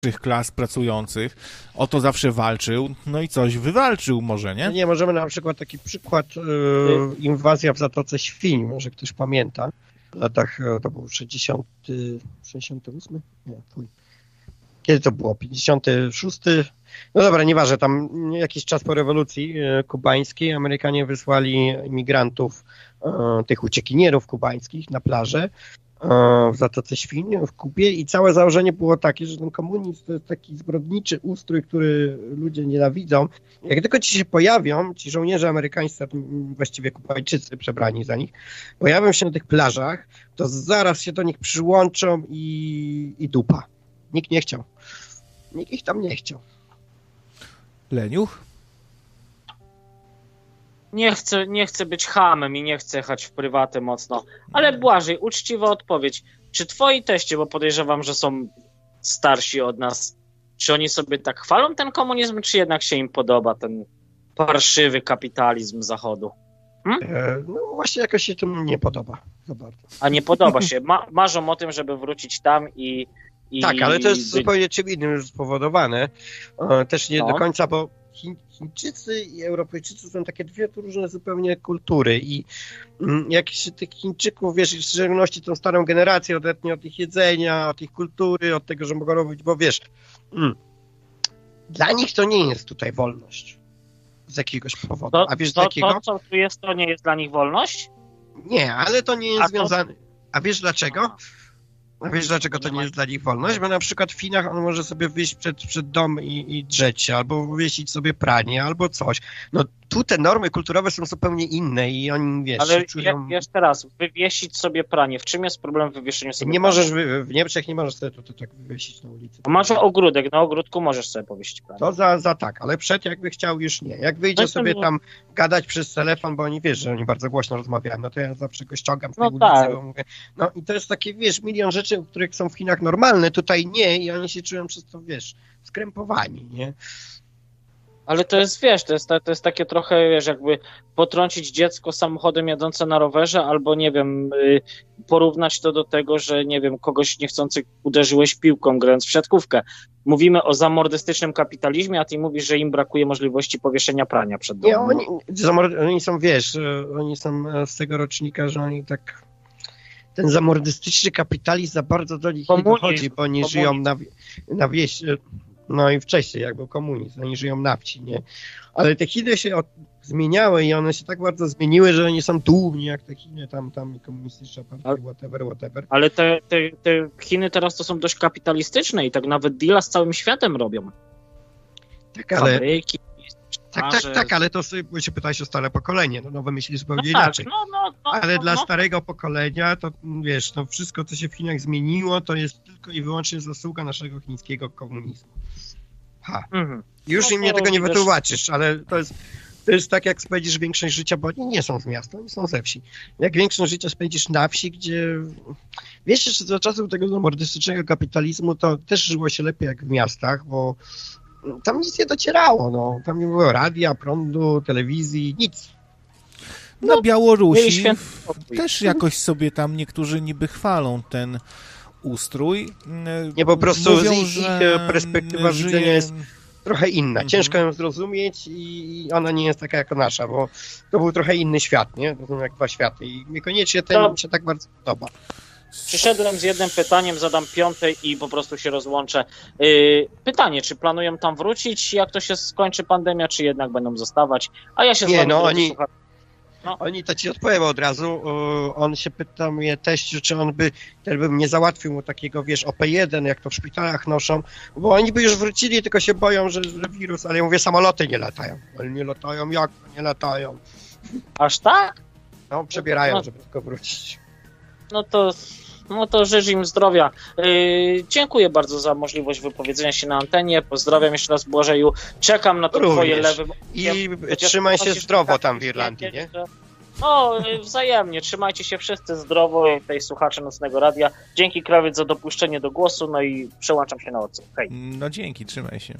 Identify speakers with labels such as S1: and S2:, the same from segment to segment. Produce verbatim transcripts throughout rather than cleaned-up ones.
S1: klas pracujących, o to zawsze walczył, no i coś wywalczył może, nie?
S2: Nie, możemy na przykład taki przykład yy, inwazja w Zatoce Świń, może ktoś pamięta, w latach, to był sześćdziesiąty, sześćdziesiąty ósmy? Nie, twój. Kiedy to było? pięćdziesiąty szósty? No dobra, nieważne, tam jakiś czas po rewolucji kubańskiej Amerykanie wysłali imigrantów, tych uciekinierów kubańskich na plażę w Zatoce Świń w Kubie i całe założenie było takie, że ten komunizm to jest taki zbrodniczy ustrój, który ludzie nienawidzą. Jak tylko ci się pojawią, ci żołnierze amerykańscy, właściwie Kubańczycy przebrani za nich, pojawią się na tych plażach, to zaraz się do nich przyłączą i, i dupa. Nikt nie chciał. Nikt ich tam nie chciał.
S1: Leniuch?
S3: Nie chcę, nie chcę być chamem i nie chcę jechać w prywatę mocno, ale Błażej, uczciwa odpowiedź. Czy twoi teście, bo podejrzewam, że są starsi od nas, czy oni sobie tak chwalą ten komunizm, czy jednak się im podoba ten parszywy kapitalizm Zachodu? Hmm?
S2: E, no właśnie jakoś się to nie podoba za bardzo.
S3: A nie podoba się. Ma, marzą o tym, żeby wrócić tam i... i
S2: tak, ale to jest zupełnie czym innym spowodowane. E, też nie no. do końca, bo Chiń, Chińczycy i Europejczycy są takie dwie różne zupełnie kultury i mm, jak się tych Chińczyków, wiesz, w szczególności tą starą generację odetnie od ich jedzenia, od ich kultury, od tego, że mogą robić, bo wiesz, mm, dla nich to nie jest tutaj wolność z jakiegoś powodu.
S3: To,
S2: A wiesz
S3: to,
S2: z jakiego?
S3: To, co tu jest, to nie jest dla nich wolność?
S2: Nie, ale to nie jest
S3: A
S2: związane. To... A wiesz dlaczego?
S3: A.
S2: A wiesz, dlaczego to nie jest dla nich wolność? Bo na przykład w Chinach on może sobie wyjść przed, przed dom i, i drzeć się, albo wywiesić sobie pranie, albo coś. No tu te normy kulturowe są zupełnie inne i oni, wiesz,
S3: ale
S2: czują...
S3: jak wiesz teraz, wywiesić sobie pranie. W czym jest problem w wywieszeniu sobie
S2: Nie
S3: prania?
S2: możesz, w Niemczech nie możesz sobie to, to tak wywiesić na ulicy.
S3: A masz ogródek, na ogródku możesz sobie powiesić pranie.
S2: To za, za tak, ale przed jakby chciał już nie. Jak wyjdzie
S3: No
S2: sobie
S3: nie.
S2: tam gadać przez telefon, bo oni wiesz, że oni bardzo głośno rozmawiają, no to ja zawsze go ściągam z tej
S3: No
S2: ulicy,
S3: tak.
S2: bo mówię, no i to jest takie, wiesz, milion rzeczy, które są w Chinach normalne, tutaj nie i oni się czują przez to, wiesz, skrępowani, nie?
S3: Ale to jest, wiesz, to jest, to jest takie trochę, wiesz, jakby potrącić dziecko samochodem jadące na rowerze, albo, nie wiem, y, porównać to do tego, że, nie wiem, kogoś niechcący uderzyłeś piłką, grając w siatkówkę. Mówimy o zamordystycznym kapitalizmie, a ty mówisz, że im brakuje możliwości powieszenia prania przed domem.
S2: Nie, oni, oni są, wiesz, oni są z tego rocznika, że oni tak... Ten zamordystyczny kapitalizm za bardzo do nich
S3: Komunizm.
S2: nie dochodzi, bo oni
S3: Komunizm.
S2: żyją na, na wieś, no i wcześniej jak był komunizm, oni żyją na wsi, nie? Ale te Chiny się od, zmieniały i one się tak bardzo zmieniły, że oni są dumni jak te Chiny, tam, tam komunistyczne partie,
S3: Ale-
S2: whatever, whatever.
S3: Ale te, te, te Chiny teraz to są dość kapitalistyczne i tak nawet deala z całym światem robią.
S2: Tak, ale,
S3: Fabryki,
S2: tak, tak, tak, ale to sobie, bo się pytałeś o stare pokolenie, no nowe myśli zupełnie
S3: no tak,
S2: inaczej.
S3: no, no, no,
S2: Ale
S3: no,
S2: dla
S3: no.
S2: starego pokolenia to, wiesz, no wszystko, co się w Chinach zmieniło, to jest tylko i wyłącznie zasługa naszego chińskiego komunizmu. Ha.
S3: Mhm.
S2: Już
S3: No
S2: im mnie
S3: to
S2: tego nie
S3: wiesz-
S2: wytłumaczysz, ale to jest, to jest tak, jak spędzisz większość życia, bo oni nie są z miasta, oni są ze wsi. Jak większość życia spędzisz na wsi, gdzie... Wiesz, jeszcze za czasów tego zamordystycznego kapitalizmu to też żyło się lepiej jak w miastach, bo tam nic nie docierało, no. Tam nie było radia, prądu, telewizji, nic.
S1: Na
S3: No,
S1: Białorusi
S3: mieli święty spokój.
S1: też jakoś sobie tam niektórzy niby chwalą ten ustrój.
S2: Nie, po prostu
S1: Mówią,
S2: z ich,
S1: że
S2: ich perspektywa
S1: żyje-
S2: widzenia jest trochę inna.
S1: Mhm.
S2: Ciężko ją zrozumieć i ona nie jest taka jak nasza, bo to był trochę inny świat, nie? To są jak dwa światy i niekoniecznie ten
S3: To-
S2: mi się tak bardzo podoba.
S3: Przyszedłem z jednym pytaniem, zadam piąte i po prostu się rozłączę. Yy, pytanie, czy planują tam wrócić, jak to się skończy pandemia, czy jednak będą zostawać? A ja się
S2: Nie,
S3: z wami,
S2: no,
S3: drodzy
S2: oni-
S3: słuchacze,
S2: Oni to ci odpowiem od razu. O, On się pyta mnie teściu, czy on by, ten bym nie załatwił mu takiego, wiesz, O P jeden, jak to w szpitalach noszą, bo oni by już wrócili, tylko się boją, że, że wirus, ale ja mówię, samoloty nie latają. Ale nie latają, jak nie latają?
S3: aż tak?
S2: No, przebierają,
S3: No.
S2: żeby tylko wrócić.
S3: No to, no to życzę im zdrowia. Yy, dziękuję bardzo za możliwość wypowiedzenia się na antenie. Pozdrawiam jeszcze raz, Błażeju. Czekam na to
S2: Również.
S3: twoje lewe...
S2: I
S3: Chociaż
S2: trzymaj się
S3: chociaż
S2: zdrowo
S3: tak,
S2: tam w Irlandii, nie?
S3: że- No, yy, wzajemnie. Trzymajcie się wszyscy zdrowo, tej słuchacze Nocnego Radia. Dzięki, Krawiec, za dopuszczenie do głosu, no i przełączam się na odsłuch. Hej.
S1: No dzięki, trzymaj się.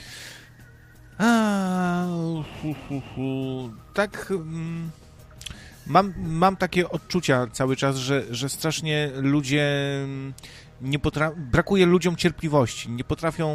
S1: A, hu, hu, hu. Tak, mm, mam, mam takie odczucia cały czas, że, że strasznie ludzie mm, nie potra- brakuje ludziom cierpliwości, nie potrafią